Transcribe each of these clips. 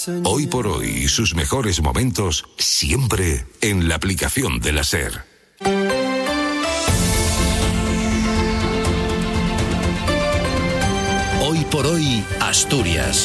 Hoy por hoy y sus mejores momentos siempre en la aplicación de la SER. Hoy por hoy, Asturias.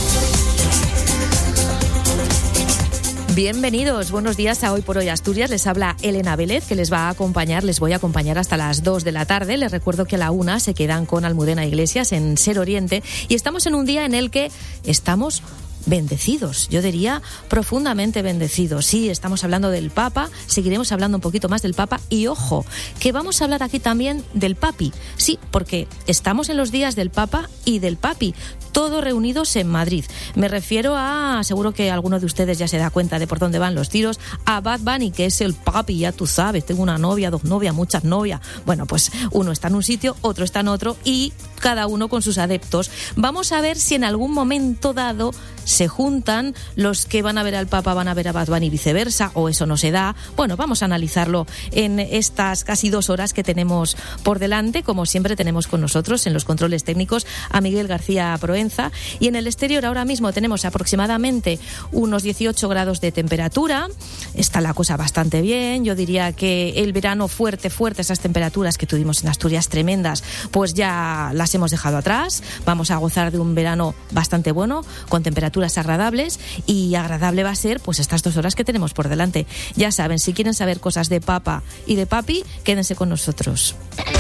Bienvenidos, buenos días a Hoy por Hoy Asturias. Les habla Elena Vélez, que les va a acompañar. Les voy a acompañar hasta las 2 de la tarde. Les recuerdo que a la 1 se quedan con Almudena Iglesias en Ser Oriente. Y estamos en un día en el que estamos bendecidos, yo diría profundamente bendecidos. Sí, estamos hablando del Papa, seguiremos hablando un poquito más del Papa y ojo, que vamos a hablar aquí también del Papi. Sí, porque estamos en los días del Papa y del Papi, todos reunidos en Madrid. Me refiero a, seguro que alguno de ustedes ya se da cuenta de por dónde van los tiros, a Bad Bunny, que es el Papi, ya tú sabes, tengo una novia, dos novias, muchas novias. Bueno, pues uno está en un sitio, otro está en otro y cada uno con sus adeptos. Vamos a ver si en algún momento dado se juntan, los que van a ver al Papa van a ver a Bad Bunny y viceversa, o eso no se da. Bueno, vamos a analizarlo en estas casi 2 horas que tenemos por delante. Como siempre tenemos con nosotros en los controles técnicos a Miguel García Proenza, y en el exterior ahora mismo tenemos aproximadamente unos 18 grados de temperatura. Está la cosa bastante bien. Yo diría que el verano fuerte, esas temperaturas que tuvimos en Asturias tremendas, pues ya las hemos dejado atrás. Vamos a gozar de un verano bastante bueno, con temperaturas agradables, y agradable va a ser pues estas 2 horas que tenemos por delante. Ya saben, si quieren saber cosas de Papa y de Papi, quédense con nosotros.